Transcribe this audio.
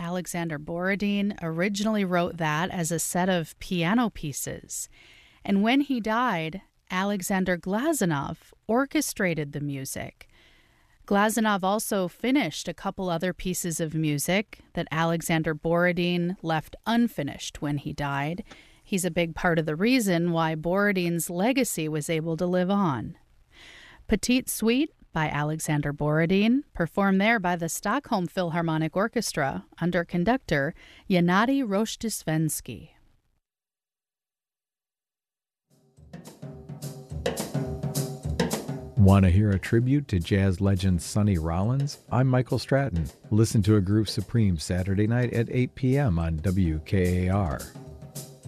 Alexander Borodin originally wrote that as a set of piano pieces. And when he died, Alexander Glazunov orchestrated the music. Glazunov also finished a couple other pieces of music that Alexander Borodin left unfinished when he died. He's a big part of the reason why Borodin's legacy was able to live on. Petite Suite by Alexander Borodin, performed there by the Stockholm Philharmonic Orchestra under conductor Gennady Rozhdestvensky. Want to hear a tribute to jazz legend Sonny Rollins? I'm Michael Stratton. Listen to A Groove Supreme Saturday night at 8 p.m. on WKAR.